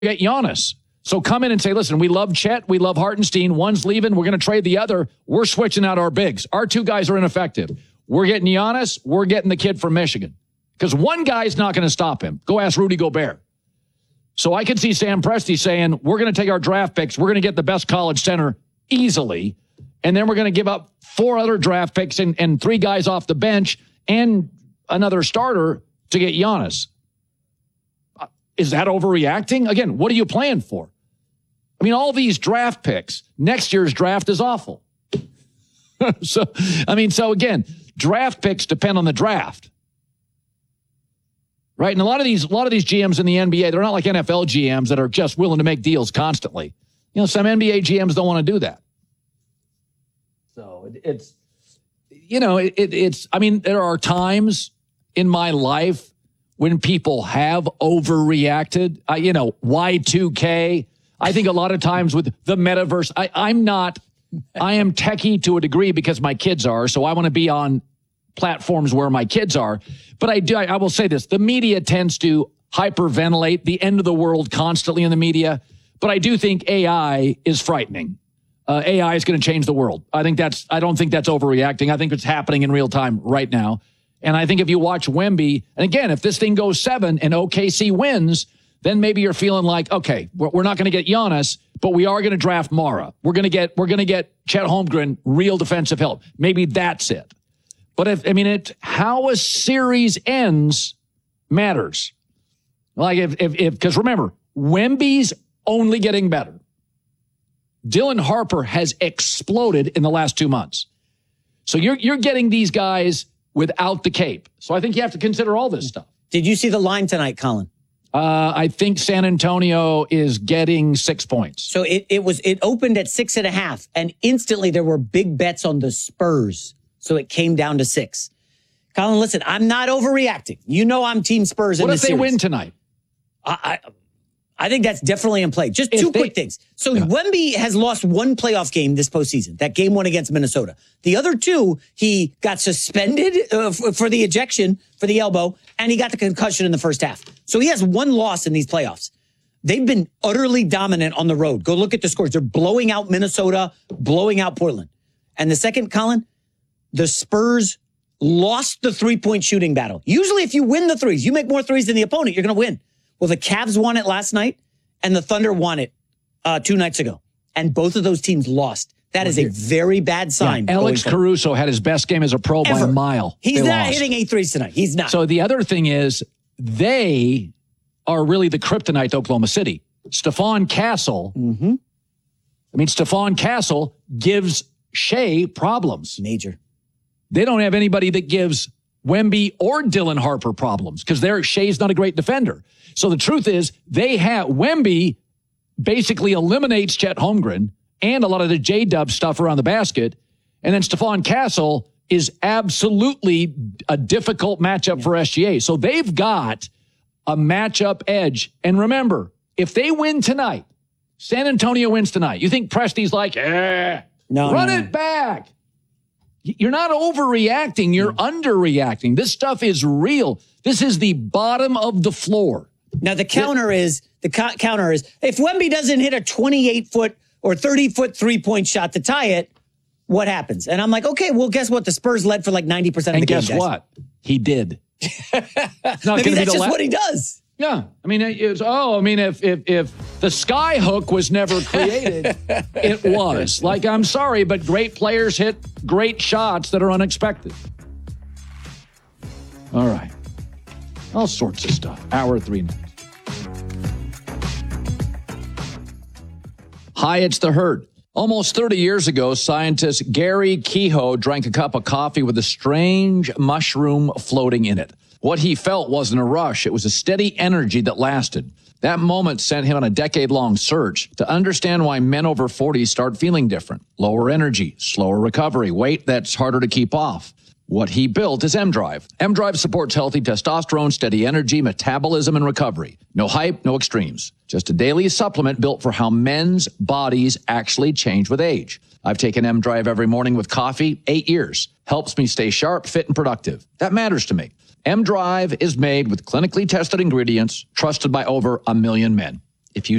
get Giannis. So come in and say, listen, we love Chet, we love Hartenstein. One's leaving, we're going to trade the other. We're switching out our bigs. Our two guys are ineffective. We're getting Giannis, we're getting the kid from Michigan. Because one guy's not going to stop him. Go ask Rudy Gobert. So I could see Sam Presti saying, we're going to take our draft picks, we're going to get the best college center easily, and then we're going to give up 4 other draft picks and 3 guys off the bench and another starter to get Giannis. Is that overreacting? Again, what are you playing for? I mean, all these draft picks, next year's draft is awful. So again, draft picks depend on the draft. Right? And a lot of these GMs in the NBA, they're not like NFL GMs that are just willing to make deals constantly. You know, some NBA GMs don't want to do that. So it's I mean, there are times in my life when people have overreacted. Y2K. I think a lot of times with the metaverse, I am techie to a degree because my kids are, so I want to be on platforms where my kids are. But I will say this, the media tends to hyperventilate the end of the world constantly in the media. But I do think AI is frightening. AI is going to change the world. I don't think that's overreacting. I think it's happening in real time right now. And I think if you watch Wemby, and again, if this thing goes 7 and OKC wins, then maybe you're feeling like, okay, we're not going to get Giannis, but we are going to draft Mara. We're going to get Chet Holmgren, real defensive help. Maybe that's it. But how a series ends matters. Like because remember, Wemby's only getting better. Dylan Harper has exploded in the last 2 months. So you're getting these guys without the cape. So I think you have to consider all this stuff. Did you see the line tonight, Colin? I think San Antonio is getting 6 points. So it opened at 6.5, and instantly there were big bets on the Spurs. So it came down to 6. Colin, listen, I'm not overreacting. You know I'm Team Spurs in this series. What if they win tonight? I think that's definitely in play. Just two quick things. So Wemby has lost 1 playoff game this postseason. That game 1 against Minnesota. The other 2, he got suspended for the ejection, for the elbow, and he got the concussion in the first half. So he has 1 loss in these playoffs. They've been utterly dominant on the road. Go look at the scores. They're blowing out Minnesota, blowing out Portland. And the second, Colin, the Spurs lost the 3-point shooting battle. Usually if you win the threes, you make more threes than the opponent, you're going to win. Well, the Cavs won it last night, and the Thunder won it 2 nights ago. And both of those teams lost. That is a very bad sign. Yeah, Alex Caruso had his best game as a pro by a mile. He's not hitting 8 threes tonight. He's not. So the other thing is, they are really the kryptonite to Oklahoma City. Stephon Castle. Mm-hmm. Stephon Castle gives Shea problems. Major. They don't have anybody that gives Wemby or Dylan Harper problems because Shea's not a great defender. So the truth is, Wemby basically eliminates Chet Holmgren and a lot of the J-Dub stuff around the basket. And then Stephon Castle is absolutely a difficult matchup for SGA. So they've got a matchup edge. And remember, if they win tonight, San Antonio wins tonight, you think Presti's like, run it back. You're not overreacting. You're underreacting. This stuff is real. This is the bottom of the floor. Now, the counter is, if Wemby doesn't hit a 28-foot or 30-foot 3-point shot to tie it, what happens? And I'm like, okay, well, guess what? The Spurs led for like 90% of the game. And guess what? He did. Maybe that's just what he does. Yeah. If the sky hook was never created, it was. Like, I'm sorry, but great players hit great shots that are unexpected. All right. All sorts of stuff. Hour 3 minutes. Hi, it's The Herd. Almost 30 years ago, scientist Gary Kehoe drank a cup of coffee with a strange mushroom floating in it. What he felt wasn't a rush. It was a steady energy that lasted. That moment sent him on a decade-long search to understand why men over 40 start feeling different. Lower energy, slower recovery, weight that's harder to keep off. What he built is M-Drive. M-Drive supports healthy testosterone, steady energy, metabolism, and recovery. No hype, no extremes. Just a daily supplement built for how men's bodies actually change with age. I've taken M-Drive every morning with coffee, 8 years. Helps me stay sharp, fit, and productive. That matters to me. M-Drive is made with clinically tested ingredients trusted by over 1 million men. if you